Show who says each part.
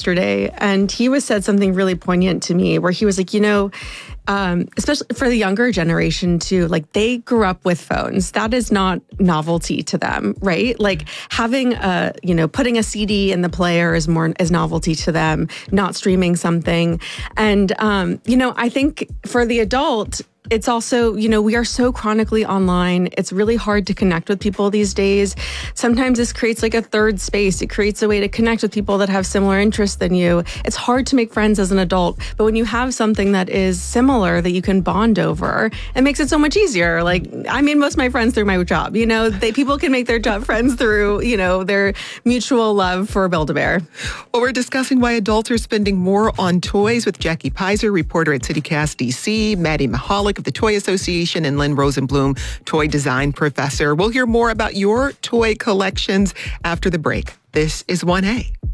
Speaker 1: yesterday, and he said something really poignant to me where he was like, especially for the younger generation too, like they grew up with phones. That is not novelty to them, right? Like having putting a CD in the player is novelty to them, not streaming something. And, I think for the adult, it's also, we are so chronically online. It's really hard to connect with people these days. Sometimes this creates like a third space. It creates a way to connect with people that have similar interests than you. It's hard to make friends as an adult, but when you have something that is similar that you can bond over, it makes it so much easier. Like, I mean, most of my friends through my job, people can make their job friends through, their mutual love for Build-A-Bear.
Speaker 2: Well, we're discussing why adults are spending more on toys with Jackie Pizer, reporter at CityCast DC, Maddie Mahalik of the Toy Association, and Lynn Rosenblum, toy design professor. We'll hear more about your toy collections after the break. This is 1A.